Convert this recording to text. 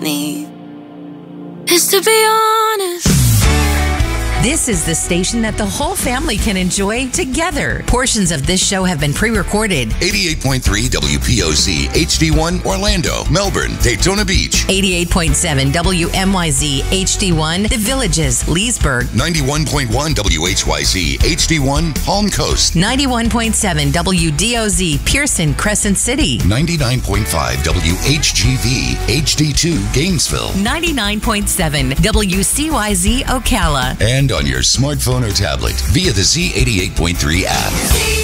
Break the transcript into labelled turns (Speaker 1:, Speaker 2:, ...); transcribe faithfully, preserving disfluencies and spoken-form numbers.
Speaker 1: me is to be honest.
Speaker 2: This is the station that the whole family can enjoy together. Portions of this show have been pre-recorded.
Speaker 3: eighty-eight point three W P O Z H D one Orlando, Melbourne, Daytona Beach.
Speaker 2: eighty-eight point seven W M Y Z H D one The Villages, Leesburg.
Speaker 3: ninety-one point one W H Y Z H D one Palm Coast.
Speaker 2: ninety-one point seven W D O Z Pearson, Crescent City.
Speaker 3: ninety-nine point five W H G V H D two Gainesville.
Speaker 2: ninety-nine point seven W C Y Z Ocala.
Speaker 3: And on your smartphone or tablet via the Z eighty-eight point three app.